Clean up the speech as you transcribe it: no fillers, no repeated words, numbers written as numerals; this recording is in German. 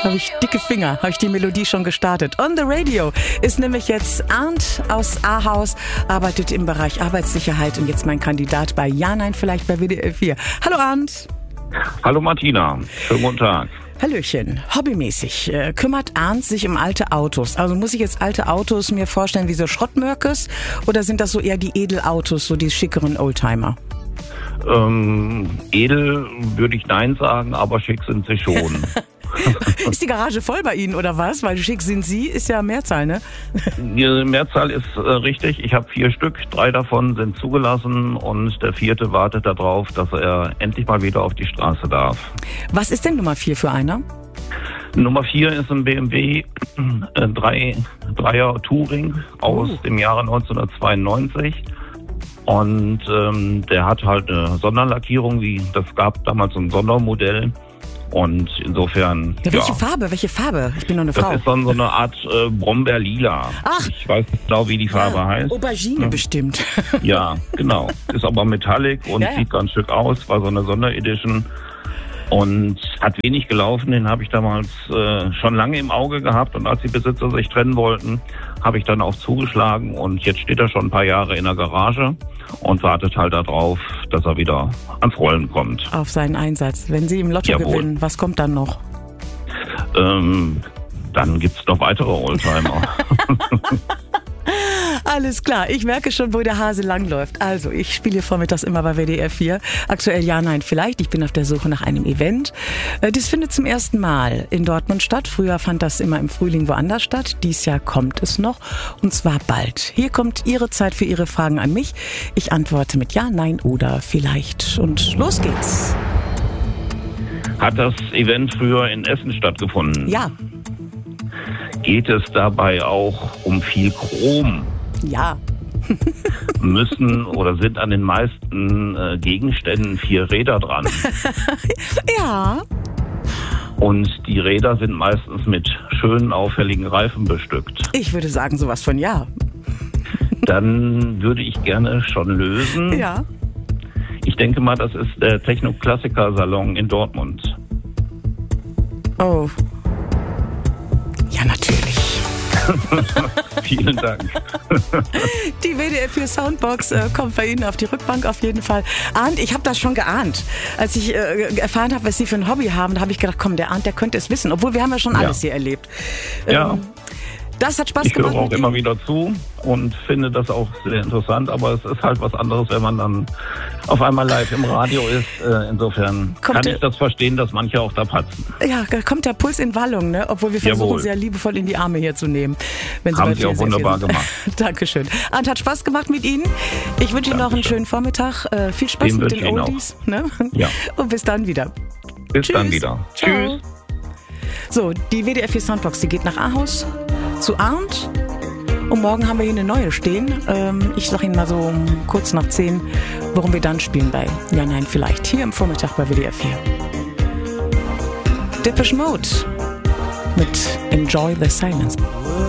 Habe ich dicke Finger, habe ich die Melodie schon gestartet. On the Radio ist nämlich jetzt Arndt aus Ahaus, arbeitet im Bereich Arbeitssicherheit und jetzt mein Kandidat bei Ja, Nein, vielleicht bei WDR 4. Hallo Arndt. Hallo Martina, schönen guten Tag. Hallöchen. Hobbymäßig kümmert Arndt sich um alte Autos. Also muss ich jetzt alte Autos mir vorstellen wie so Schrottmörkes oder sind das so eher die Edelautos, so die schickeren Oldtimer? Edel würde ich nein sagen, aber schick sind sie schon. Ist die Garage voll bei Ihnen oder was? Weil schick sind Sie, ist ja Mehrzahl, ne? Die Mehrzahl ist richtig. Ich habe 4 Stück, 3 davon sind zugelassen und der 4. wartet darauf, dass er endlich mal wieder auf die Straße darf. Was ist denn Nummer 4 für einer? Nummer 4 ist ein BMW 3er Touring aus dem Jahre 1992. Und der hat halt eine Sonderlackierung, das gab damals so ein Sondermodell. Und insofern. Ja, welche Farbe? Welche Farbe? Ich bin nur eine Frau. Das ist dann so eine Art Brombeerlila. Ach. Ich weiß nicht genau, wie die Farbe heißt. Aubergine bestimmt. Ja, genau. Ist aber Metallic und sieht ganz schick aus. War so eine Sonderedition. Und hat wenig gelaufen, den habe ich damals schon lange im Auge gehabt. Und als die Besitzer sich trennen wollten, habe ich dann auch zugeschlagen. Und jetzt steht er schon ein paar Jahre in der Garage und wartet halt darauf, dass er wieder ans Rollen kommt. Auf seinen Einsatz. Wenn Sie im Lotto gewinnen, was kommt dann noch? Dann gibt's noch weitere Oldtimer. Alles klar, ich merke schon, wo der Hase langläuft. Also, ich spiele hier vormittags immer bei WDR 4. Aktuell Ja, Nein, vielleicht. Ich bin auf der Suche nach einem Event. Das findet zum ersten Mal in Dortmund statt. Früher fand das immer im Frühling woanders statt. Dies Jahr kommt es noch. Und zwar bald. Hier kommt Ihre Zeit für Ihre Fragen an mich. Ich antworte mit Ja, Nein oder vielleicht. Und los geht's. Hat das Event früher in Essen stattgefunden? Ja. Geht es dabei auch um viel Chrom? Ja. Müssen oder sind an den meisten Gegenständen 4 Räder dran? Ja. Und die Räder sind meistens mit schönen, auffälligen Reifen bestückt. Ich würde sagen, sowas von ja. Dann würde ich gerne schon lösen. Ja. Ich denke mal, das ist der Techno-Klassiker-Salon in Dortmund. Oh. Ja, natürlich. Vielen Dank. Die WDR 4 Soundbox kommt bei Ihnen auf die Rückbank auf jeden Fall. Arndt, ich habe das schon geahnt. Als ich erfahren habe, was Sie für ein Hobby haben, da habe ich gedacht, komm, der Arndt, der könnte es wissen. Obwohl, wir haben ja schon alles hier erlebt. Ja. Das hat Spaß gemacht. Ich höre auch immer wieder zu und finde das auch sehr interessant, aber es ist halt was anderes, wenn man dann auf einmal live im Radio ist. Insofern kann ich das verstehen, dass manche auch da patzen. Ja, da kommt der Puls in Wallung, ne? Obwohl wir versuchen, sehr liebevoll in die Arme hier zu nehmen. Wenn Sie haben Sie auch wunderbar gemacht. Dankeschön. Arndt, hat Spaß gemacht mit Ihnen. Ich wünsche Ihnen noch einen schönen Vormittag. Viel Spaß mit den Oldies. Ne? Ja. Und bis dann wieder. Bis dann wieder. Ciao. Tschüss. So, die WDR 4 Soundbox, die geht nach Ahaus zu Arndt. Und morgen haben wir hier eine neue stehen. Ich sage Ihnen mal so kurz nach 10, worum wir dann spielen bei Ja, Nein, vielleicht. Hier im Vormittag bei WDR 4. Depeche Mode mit Enjoy the Silence.